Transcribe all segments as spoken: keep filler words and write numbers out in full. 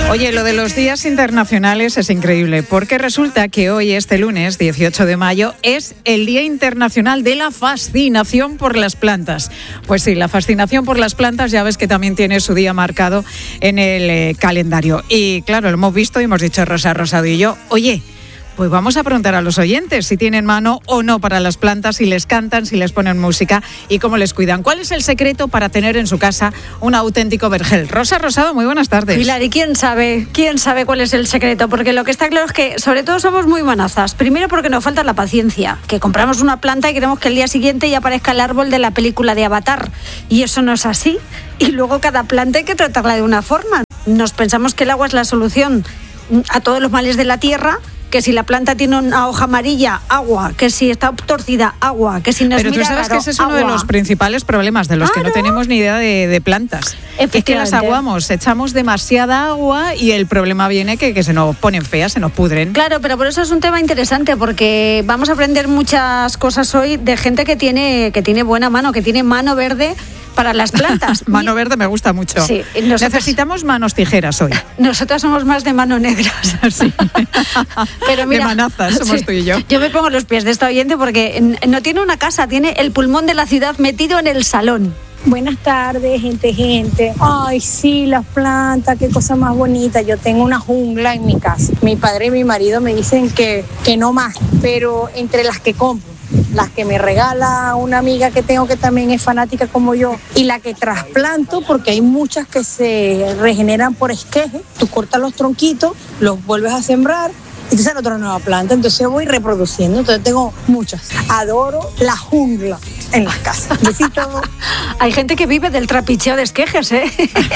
Oye, lo de los días internacionales es increíble, porque resulta que hoy, este lunes, dieciocho de mayo, es el Día Internacional de la Fascinación por las Plantas. Pues sí, la fascinación por las plantas ya ves que también tiene su día marcado en el eh, calendario. Y claro, lo hemos visto y hemos dicho Rosa Rosado y yo, oye, pues vamos a preguntar a los oyentes si tienen mano o no para las plantas, si les cantan, si les ponen música y cómo les cuidan. ¿Cuál es el secreto para tener en su casa un auténtico vergel? Rosa Rosado, muy buenas tardes. Pilar, ¿y quién sabe? ¿Quién sabe cuál es el secreto? Porque lo que está claro es que sobre todo somos muy manazas. Primero porque nos falta la paciencia, que compramos una planta y queremos que el día siguiente ya aparezca el árbol de la película de Avatar. Y eso no es así. Y luego cada planta hay que tratarla de una forma. Nos pensamos que el agua es la solución a todos los males de la tierra, que si la planta tiene una hoja amarilla, agua, que si está torcida, agua, que si nos Pero mira tú sabes raro, que ese es agua. uno de los principales problemas de los Ah, que no, ¿no? tenemos ni idea de, de plantas. Es que las aguamos, echamos demasiada agua y el problema viene que, que se nos ponen feas, se nos pudren. Claro, pero por eso es un tema interesante, porque vamos a aprender muchas cosas hoy de gente que tiene, que tiene buena mano, que tiene mano verde para las plantas. Mano verde me gusta mucho. Sí, nosotros, necesitamos manos tijeras hoy. Nosotras somos más de mano negra. Sí. Pero mira, de manazas somos sí, tú y yo. Yo me pongo los pies de esta oyente porque no tiene una casa, tiene el pulmón de la ciudad metido en el salón. Buenas tardes, gente, gente. Ay, sí, las plantas, qué cosa más bonita. Yo tengo una jungla en mi casa. Mi padre y mi marido me dicen que, que no más, pero entre las que compro, las que me regala una amiga que tengo que también es fanática como yo, y la que trasplanto, porque hay muchas que se regeneran por esqueje. Tú cortas los tronquitos, los vuelves a sembrar y te sale otra nueva planta. Entonces voy reproduciendo. Entonces tengo muchas. Adoro la jungla en las casas. Besito. Hay gente que vive del trapicheo de esquejes, ¿eh?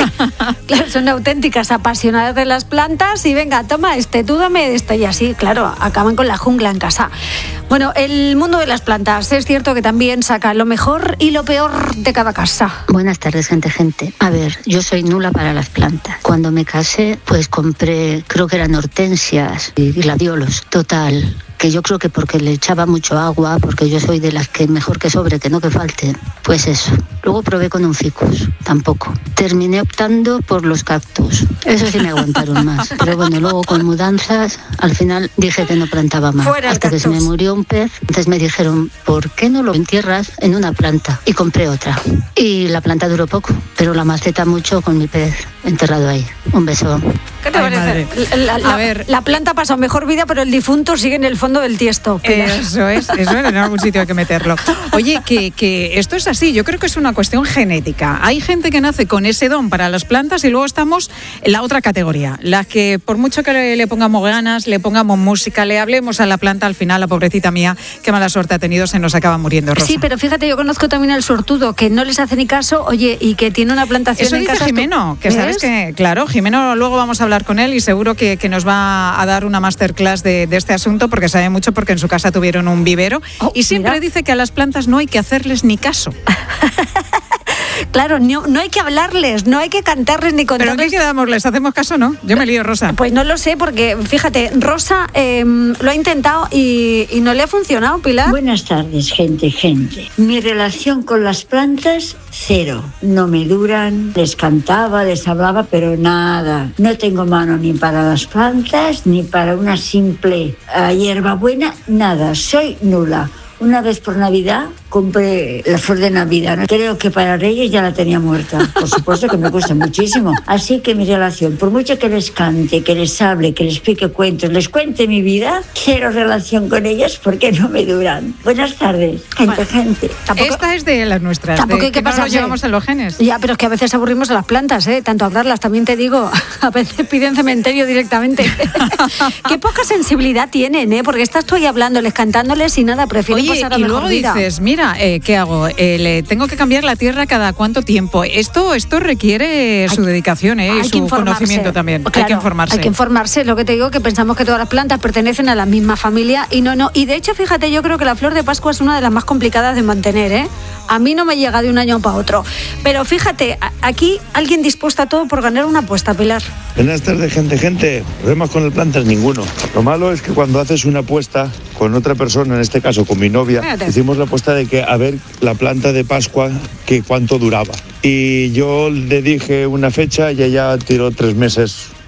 Claro, son auténticas apasionadas de las plantas y venga, toma este, tú dame este, y así, claro, acaban con la jungla en casa. Bueno, el mundo de las plantas es cierto que también saca lo mejor y lo peor de cada casa. Buenas tardes, gente, gente. A ver, yo soy nula para las plantas. Cuando me casé, pues compré, creo que eran hortensias y gladiolos. Total, que yo creo que porque le echaba mucho agua, porque yo soy de las que mejor que sobre, que no que falte, pues eso. Luego probé con un ficus, tampoco. Terminé optando por los cactus, eso sí me aguantaron más. Pero bueno, luego con mudanzas, al final dije que no plantaba más. Fuera el hasta que se me murió un pez, entonces me dijeron, ¿por qué no lo entierras en una planta? Y compré otra. Y la planta duró poco, pero la maceta mucho con mi pez enterrado ahí. Un beso. ¿Qué te Ay, parece? La, la, A ver. la planta pasa mejor vida, pero el difunto sigue en el fondo del tiesto. Eso es, eso es, en algún sitio hay que meterlo. Oye, que, que esto es así, yo creo que es una cuestión genética. Hay gente que nace con ese don para las plantas y luego estamos en la otra categoría, las que por mucho que le, le pongamos ganas, le pongamos música, le hablemos a la planta, al final la pobrecita mía, qué mala suerte ha tenido, se nos acaba muriendo, Rosa. Sí, pero fíjate, yo conozco también al sortudo que no les hace ni caso, oye, y que tiene una plantación Eso en dice casa. Jimeno, que ¿Ves? sabes que, claro, Jimeno, luego vamos a hablar con él y seguro que, que nos va a dar una masterclass de, de este asunto porque sabe mucho, porque en su casa tuvieron un vivero oh, y siempre mira. dice que a las plantas no hay que hacerles ni caso. Claro, no, no hay que hablarles, no hay que cantarles ni ¿Pero en contarles. qué quedamos? ¿Les hacemos caso o no? Yo me lío, Rosa. Pues no lo sé, porque fíjate, Rosa eh, lo ha intentado y, y no le ha funcionado, Pilar. Buenas tardes, gente, gente. Mi relación con las plantas, cero. No me duran, les cantaba, les hablaba, pero nada. No tengo mano ni para las plantas, ni para una simple uh, hierbabuena, nada. Soy nula. Una vez por Navidad compré la flor de Navidad. Creo que para Reyes ya la tenía muerta. Por supuesto que me cuesta muchísimo. Así que mi relación, por mucho que les cante, que les hable, que les explique cuentos, les cuente mi vida, cero relación con ellas porque no me duran. Buenas tardes, gente, Bueno, gente. Tampoco, Esta es de las nuestras. tampoco de hay que no nos pasarse. llevamos en los genes. Ya, pero es que a veces aburrimos a las plantas, ¿eh? Tanto hablarlas, también te digo, a veces piden cementerio directamente. Qué poca sensibilidad tienen, ¿eh? Porque estás tú ahí hablándoles, cantándoles y nada, prefieren Oye, pasar a y mejor luego vida. dices, mira, eh, ¿qué hago? Eh, le tengo que cambiar la tierra cada cuánto tiempo. Esto, esto requiere su dedicación, ¿eh? Y su conocimiento también. Claro, hay que informarse. Hay que informarse. Lo que te digo, que pensamos que todas las plantas pertenecen a la misma familia y no, no. Y de hecho, fíjate, yo creo que la flor de Pascua es una de las más complicadas de mantener, ¿eh? A mí no me llega de un año para otro. Pero fíjate, aquí alguien dispuesto a todo por ganar una apuesta, Pilar. Buenas tardes, gente, gente. Problemas con las plantas ninguno. Lo malo es que cuando haces una apuesta con otra persona, en este caso con mi novia, Fíjate. hicimos la apuesta de que a ver la planta de Pascua, que cuánto duraba. Y yo le dije una fecha y ella tiró tres meses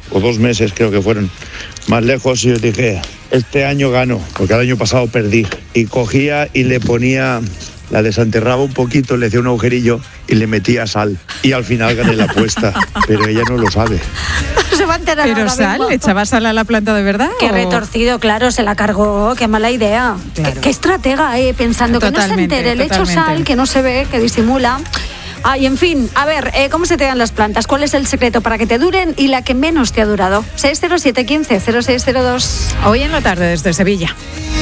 o dos meses creo que fueron más lejos, y yo dije, este año gano, porque el año pasado perdí. Y cogía y le ponía, la desenterraba un poquito, le hacía un agujerillo y le metía sal. Y al final gané la apuesta, pero ella no lo sabe. Se va a enterar. ¿Pero sal? mismo. ¿Echaba sal a la planta de verdad? Qué o... retorcido, claro, se la cargó, qué mala idea. Claro. Qué, qué estratega, eh, pensando Totalmente, que no se entere, le echo totalmente. sal, que no se ve, que disimula. Ah, y en fin, a ver, eh, ¿cómo se te dan las plantas? ¿Cuál es el secreto para que te duren y la que menos te ha durado? seis cero siete uno cinco cero seis cero dos. Hoy en la tarde desde Sevilla.